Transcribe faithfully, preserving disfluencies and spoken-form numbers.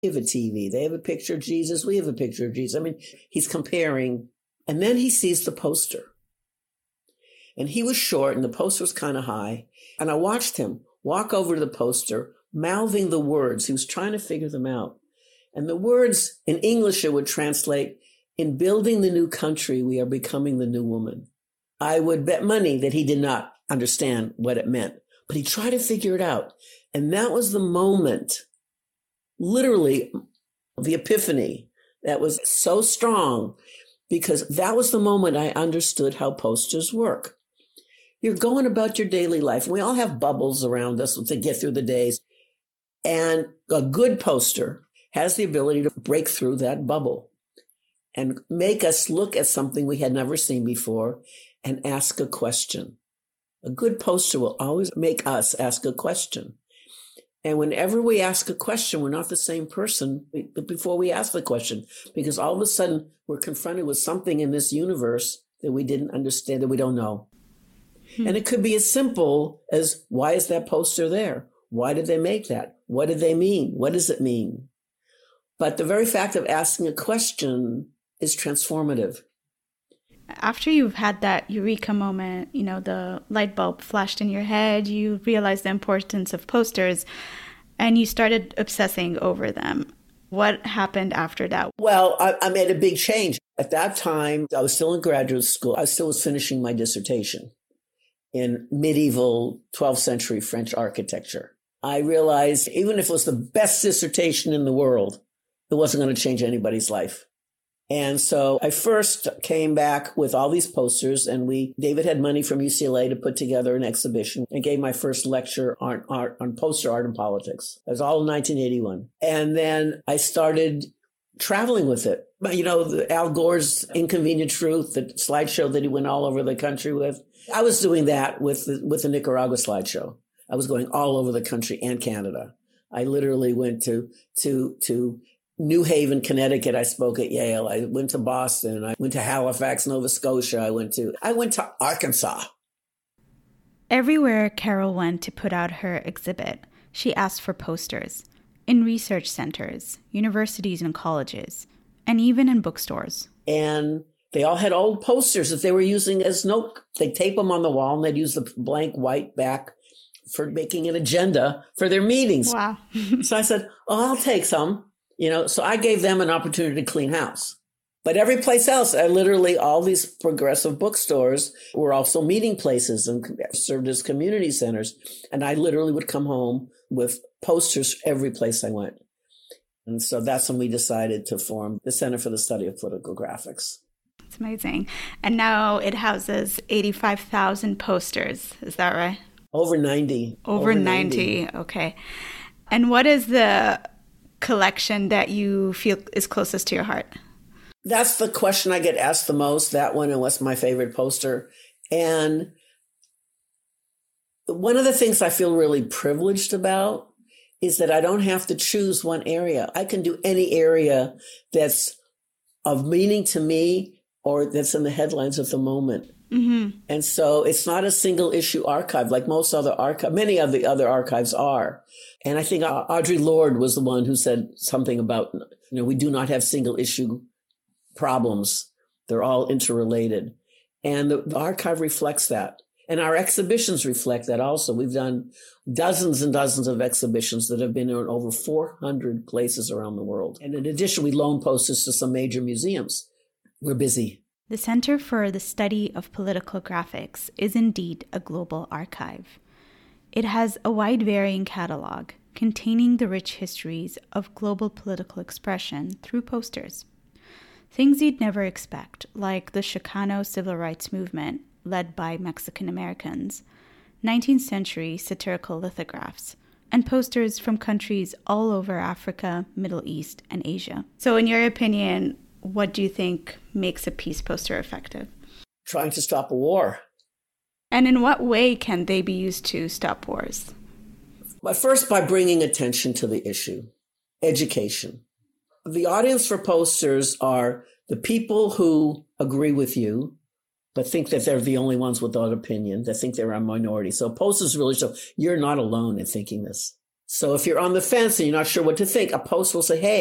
We have a T V. They have a picture of Jesus. We have a picture of Jesus. I mean, he's comparing. And then he sees the poster. And he was short and the poster was kind of high. And I watched him walk over to the poster, mouthing the words. He was trying to figure them out. And the words in English, it would translate, in building the new country, we are becoming the new woman. I would bet money that he did not understand what it meant, but he tried to figure it out. And that was the moment, literally the epiphany that was so strong, because that was the moment I understood how posters work. You're going about your daily life. We all have bubbles around us to get through the days. And a good poster has the ability to break through that bubble and make us look at something we had never seen before and ask a question. A good poster will always make us ask a question. And whenever we ask a question, we're not the same person before we ask the question, because all of a sudden we're confronted with something in this universe that we didn't understand, that we don't know. Hmm. And it could be as simple as, why is that poster there? Why did they make that? What did they mean? What does it mean? But the very fact of asking a question is transformative. After you've had that eureka moment, you know, the light bulb flashed in your head, you realized the importance of posters, and you started obsessing over them. What happened after that? Well, I, I made a big change. At that time, I was still in graduate school. I still was finishing my dissertation in medieval twelfth century French architecture. I realized even if it was the best dissertation in the world, it wasn't going to change anybody's life. And so I first came back with all these posters, and we, David had money from U C L A to put together an exhibition, and gave my first lecture on art, on poster art and politics. It was all in nineteen eighty-one. And then I started traveling with it. You know, the Al Gore's Inconvenient Truth, the slideshow that he went all over the country with. I was doing that with the, with the Nicaragua slideshow. I was going all over the country and Canada. I literally went to, to, to, New Haven, Connecticut. I spoke at Yale. I went to Boston. I went to Halifax, Nova Scotia. I went to, I went to Arkansas. Everywhere Carol went to put out her exhibit, she asked for posters in research centers, universities and colleges, and even in bookstores. And they all had old posters that they were using as note. They'd tape them on the wall, and they'd use the blank white back for making an agenda for their meetings. Wow. So I said, oh, I'll take some. You know, so I gave them an opportunity to clean house. But every place else, I literally, all these progressive bookstores were also meeting places and served as community centers. And I literally would come home with posters every place I went. And so that's when we decided to form the Center for the Study of Political Graphics. It's amazing. And now it houses eighty-five thousand posters. Is that right? Over ninety. Over, Over ninety. ninety. Okay. And what is the collection that you feel is closest to your heart? That's the question I get asked the most, that one, and what's my favorite poster. And one of the things I feel really privileged about is that I don't have to choose one area. I can do any area that's of meaning to me or that's in the headlines of the moment. Mm-hmm. And so it's not a single issue archive like most other archive, many of the other archives are. And I think Audre Lorde was the one who said something about, you know, we do not have single issue problems. They're all interrelated. And the, the archive reflects that. And our exhibitions reflect that also. We've done dozens and dozens of exhibitions that have been in over four hundred places around the world. And in addition, we loan posters to some major museums. We're busy. The Center for the Study of Political Graphics is indeed a global archive. It has a wide-varying catalog containing the rich histories of global political expression through posters. Things you'd never expect, like the Chicano civil rights movement led by Mexican Americans, nineteenth century satirical lithographs, and posters from countries all over Africa, Middle East, and Asia. So in your opinion, what do you think makes a peace poster effective? Trying to stop a war. And in what way can they be used to stop wars? Well, first, by bringing attention to the issue, education. The audience for posters are the people who agree with you, but think that they're the only ones without opinion, that think they're a minority. So posters really show you're not alone in thinking this. So if you're on the fence and you're not sure what to think, a post will say, hey,